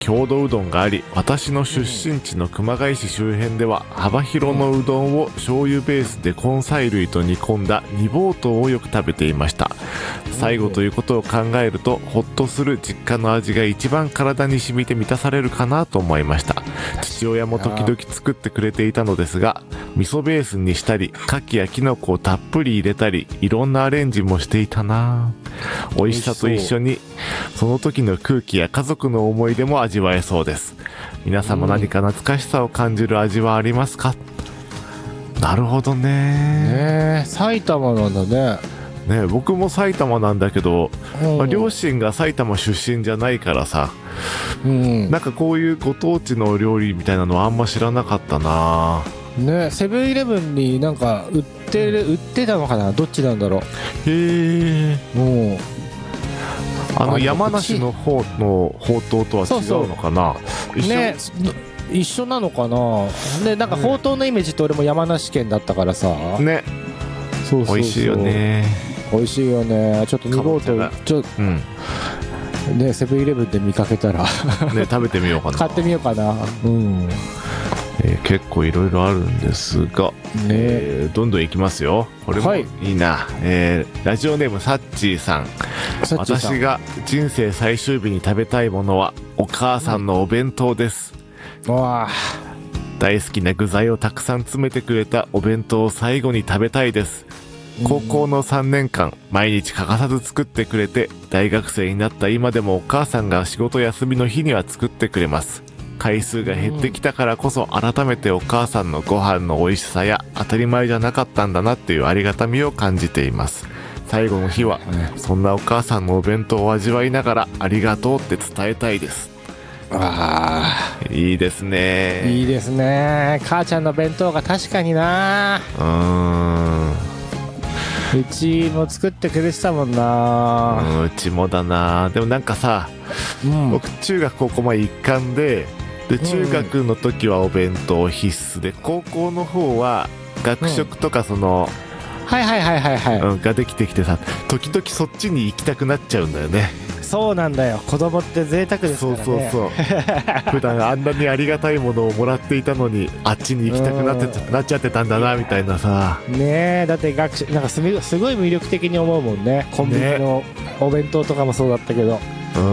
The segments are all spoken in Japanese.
郷土うどんがあり、私の出身地の熊谷市周辺では幅広のうどんを醤油ベースで根菜類と煮込んだ煮ぼうとうをよく食べていました。最後ということを考えると、ほっとする実家の味が一番体に染みて満たされるかなと思いました。父親も時々作ってくれていたのですが、味噌ベースにしたり牡蠣やキノコをたっぷり入れたり、いろんなアレンジもしていたな。美味しさと一緒にその時の空気や家族の思い出も味わえそうです。皆さんも何か懐かしさを感じる味はありますか？なるほどね。 埼玉なんだね。 ね、僕も埼玉なんだけど、両親が埼玉出身じゃないからさ、なんかこういうご当地の料理みたいなのはあんま知らなかったな。 ね、セブンイレブンになんか売ってたのかな。どっちなんだろう。 へえ。 もう山梨の方のほうとうとは違うのかな。 ね、一緒なのかな。ね、なんかほうとうのイメージって俺も山梨県だったからさ。ね。そうそうそう。美味しいよね。美味しいよね。ちょっと煮ぼうとうね、セブンイレブンで見かけたらね、食べてみようかな。 買ってみようかな。 結構いろいろあるんですが、どんどんいきますよ。これもいいな。ラジオネームサッチーさん。私が人生最終日に食べたいものはお母さんのお弁当です。大好きな具材をたくさん詰めてくれたお弁当を最後に食べたいです。高校の3年間毎日欠かさず作ってくれて、大学生になった今でもお母さんが仕事休みの日には作ってくれます。回数が減ってきたからこそ改めてお母さんのご飯の美味しさや当たり前じゃなかったんだなっていうありがたみを感じています。最後の日はそんなお母さんのお弁当を味わいながらありがとうって伝えたいです。いいですね。 いいですね。母ちゃんの弁当が確かにな。うちも作ってくれてたもんな。 うちもだな。でもなんかさ、僕中学高校まで一貫で中学の時はお弁当必須で、高校の方は学食とかその、ができてきてさ、時々そっちに行きたくなっちゃうんだよね。 そうなんだよ。子供って贅沢ですからね。 そう普段あんなにありがたいものをもらっていたのに、あっちに行きたくなっちゃってたんだなみたいなさ。ねえ、だってなんかすごい魅力的に思うもんね。コンビニのお弁当とかもそうだったけど。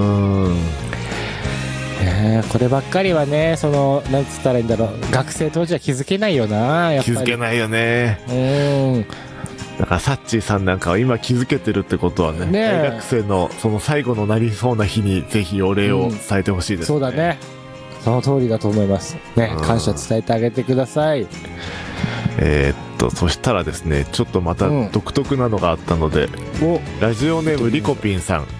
こればっかりはね、そのなんつったらいいんだろう、学生当時は気づけないよな。やっぱり気づけないよね。だからサッチーさんなんかは今気づけてるってことはね、大学生のその最後のなりそうな日にぜひお礼を伝えてほしいですね。 そうだね。その通りだと思いますね。感謝伝えてあげてください。 そしたらですね、ちょっとまた独特なのがあったので、ラジオネームリコピンさん。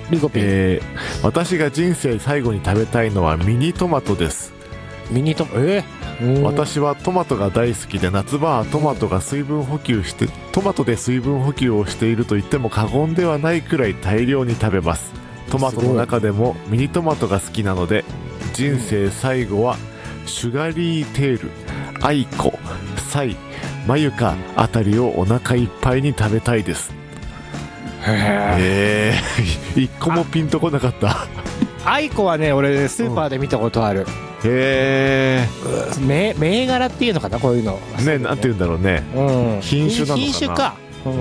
私が人生最後に食べたいのはミニトマトです。 ミニトマト、 私はトマトが大好きで、夏場はトマトで水分補給をしていると言っても過言ではないくらい大量に食べます。トマトの中でもミニトマトが好きなので、人生最後はシュガリーテール、アイコ、サイ、マユカあたりをお腹いっぱいに食べたいです。一個もピンとこなかった。 アイコはね、俺スーパーで見たことある。銘柄っていうのかな、こういうのね、なんて言うんだろうね。品種なのかな。品種か。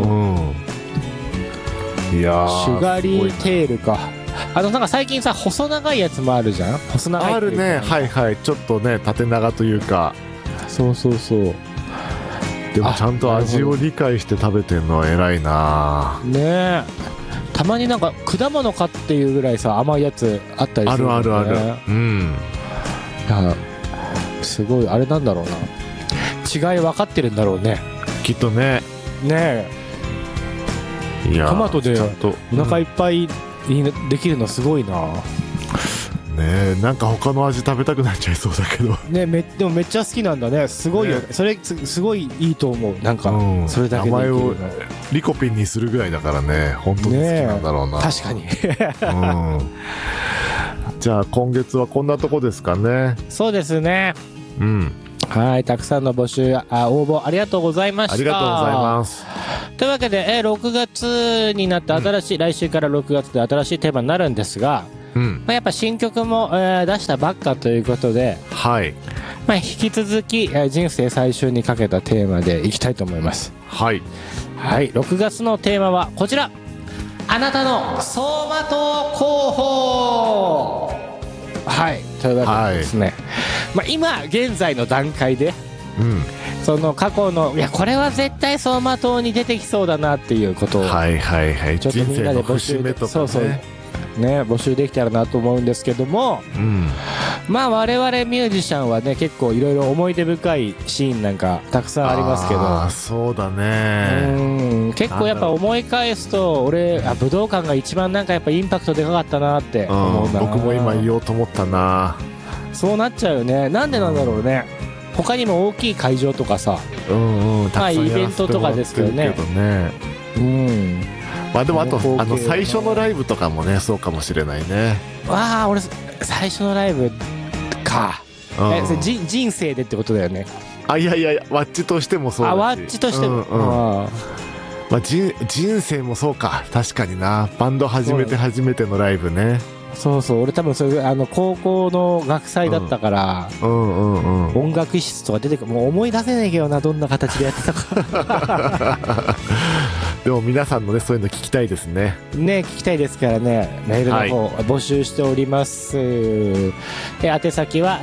いやシュガリーテールか。なんか最近さ、細長いやつもあるじゃん。細長いあるね。ちょっとね、縦長というか。 そうでもちゃんと味を理解して食べてんのは偉いな。 ねえ、たまになんか果物かっていうぐらいさ、甘いやつあったりするんだよね。ある。すごいあれなんだろうな、違い分かってるんだろうね、 きっとね。 いや、トマトでお腹いっぱいにできるのすごいな。 なんか他の味食べたくなっちゃいそうだけどね。でもめっちゃ好きなんだね。すごいよ、それすごいいいと思う。なんかそれだけで名前をリコピンにするぐらいだからね、本当に好きなんだろうな。 確かにじゃあ今月はこんなとこですかね。 そうですね。はい、たくさんの応募ありがとうございました。 ありがとうございます。 というわけで、6月になって来週から6月で新しいテーマになるんですが、 やっぱ新曲も、出したばっかということで、 はい。 引き続き、人生最終にかけたテーマでいきたいと思います。 はい。 はい、6月のテーマはこちら。あなたの走馬灯候補。はい、というわけでですね、今現在の段階で、その過去の、いやこれは絶対走馬灯に出てきそうだなっていうことを、ちょっとみんなで募集で、募集できたらなと思うんですけども、我々ミュージシャンはね、結構いろいろ思い出深いシーンなんかたくさんありますけど、 そうだね、 結構やっぱ思い返すと、俺武道館が一番なんかやっぱインパクトでかかったなって思うな。 僕も今言おうと思ったな。 そうなっちゃうよね。なんでなんだろうね。他にも大きい会場とかさ、イベントとかですけどね。 でもあと最初のライブとかもね、そうかもしれないね。 俺最初のライブか、人生でってことだよね。 いやワッチとしてもそうだし、 ワッチとしても、 人生もそうか。確かにな。バンド始めて初めてのライブね。 そうそう、俺多分それ高校の学祭だったから、音楽室とか出てくる、もう思い出せないけどな、どんな形でやってたか。 でも皆さんのね、そういうの聞きたいですね。 聞きたいですからね、メールの方、募集しております。宛先は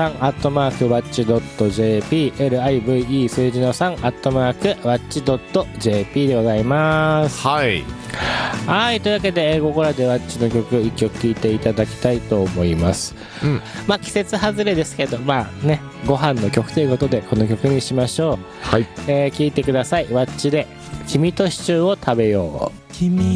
live3@watch.jp、live 数字の 3@watch.jp でございます。 はい。 はい、というわけで、ここらでワッチの曲1曲聴いていただきたいと思います。季節外れですけど、ご飯の曲ということでこの曲にしましょう。はい。聴いてください。ワッチで君とシチューを食べよう。君